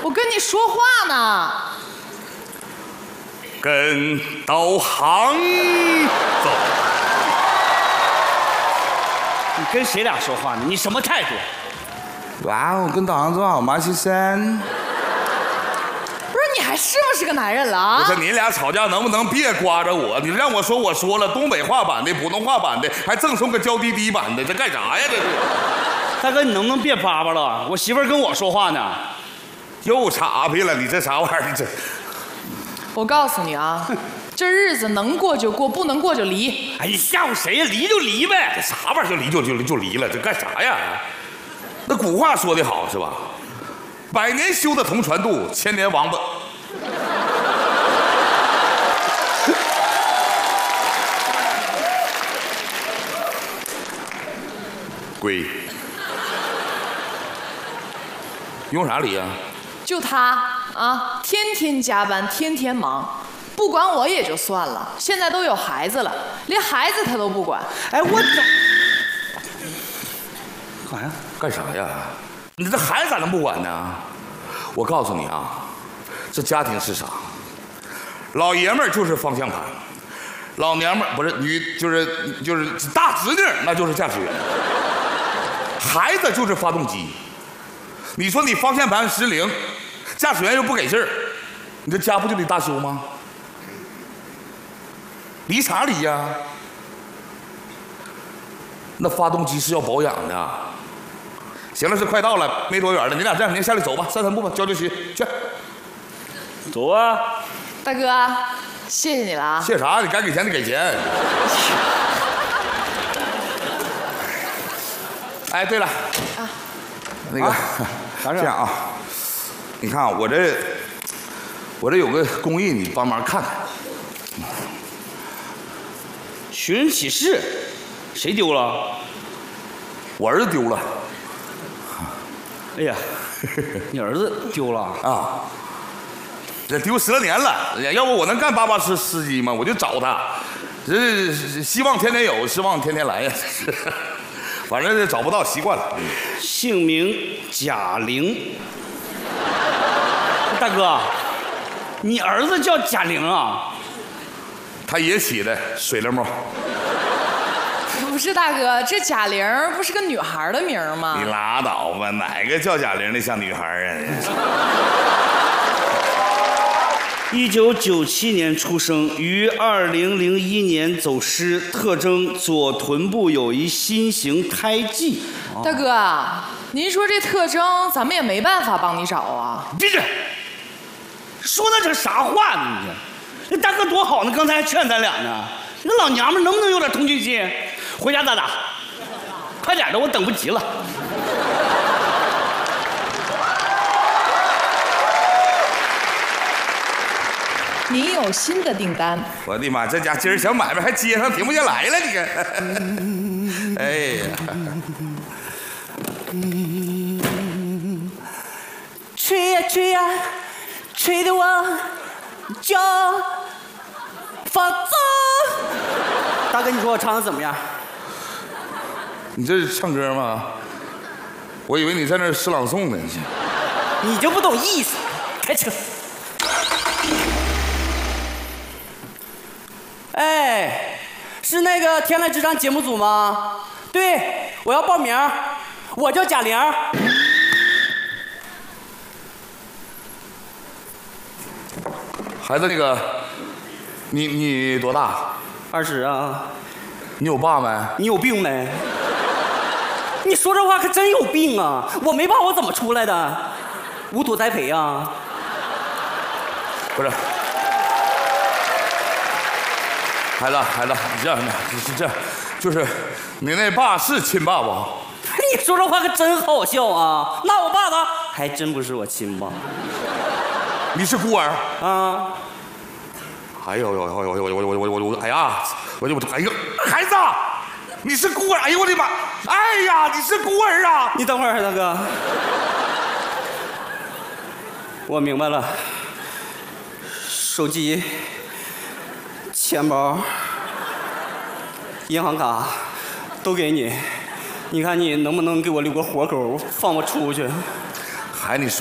我跟你说话呢。 跟导航走。 你跟谁俩说话呢？你什么态度？ 哇，我跟导航走好吗，先生？ 不是你还是不是个男人了啊？ 不是你俩吵架能不能别刮着我？你让我说我说了，东北话版的、普通话版的，还赠送个娇滴滴版的，这干啥呀？这是。 大哥，你能不能别叭叭了？我媳妇儿跟我说话呢。 又岔劈了，你这啥玩意儿？这。 我告诉你啊，这日子能过就过，不能过就离。 哎，你吓唬谁呀？离就离呗。 这啥玩意儿？就离了，这干啥呀？那古话说得好是吧？百年修得同船渡，千年王八。龟。用啥离呀？ 就他啊，天天加班，天天忙，不管我也就算了，现在都有孩子了，连孩子他都不管。 哎，我怎干啥呀？干啥呀？你这孩子咋能不管呢？我告诉你啊，这家庭是啥？老爷们儿就是方向盘，老娘们儿不是女就是大侄女，那就是驾驶员，孩子就是发动机。你说你方向盘失灵，驾驶员又不给信儿，你这家不就得大修吗？离啥离呀？那发动机是要保养的。行了，是快到了，没多远了，你俩这样，您下来走吧，散散步吧，交交心去。 走啊！ 大哥，谢谢你了啊！ 谢啥？你该给钱得给钱。哎，对了，啊，那个，这样啊，你看啊，我这有个公益，你帮忙看看。 寻人启事，谁丢了？ 我儿子丢了。 哎呀，你儿子丢了啊？这丢10年了，要不我能干884司机吗？我就找他，这希望天天有，失望天天来呀。反正找不到，习惯了。 姓名贾玲。大哥，你儿子叫贾玲啊？ 他爷起的，水灵猫。 不是大哥，这贾玲不是个女孩的名吗？ 你拉倒吧，哪个叫贾玲的像女孩啊 ？1997年出生，于2001年走失，特征左臀部有一心形胎记。 大哥，您说这特征，咱们也没办法帮你找啊。 闭嘴！说那这啥话呢你？这大哥多好呢，刚才还劝咱俩呢。那老娘们能不能有点同情心？回家咋打？快点的，我等不及了。 您有新的订单。 我的妈，这家今儿小买卖还接上，停不下来了，你看。哎呀， 吹呀吹呀，吹得我脚发抖。大哥，你说我唱的怎么样？ 你这是唱歌吗？我以为你在那儿诗朗诵呢。 你就不懂意思。开车。哎，是那个《天籁之战》节目组吗？对，我要报名，我叫贾玲。 孩子，那个，你多大 ？20啊。 你有爸没？ 你有病没？你说这话可真有病啊！我没爸，我怎么出来的？无土栽培啊？ 不是。孩子，你这样的，是这样，就是你那爸是亲爸不？ 你说这话可真好笑啊！那我爸呢？还真不是我亲爸。 你是孤儿啊？ 哎呦，哎呀，哎呦，孩子，你是孤儿？哎呦我的妈！哎呀，你是孤儿啊！ 你等会儿，大哥，我明白了，手机。钱包、银行卡都给你，你看你能不能给我留个活口，放我出去？ 还你说。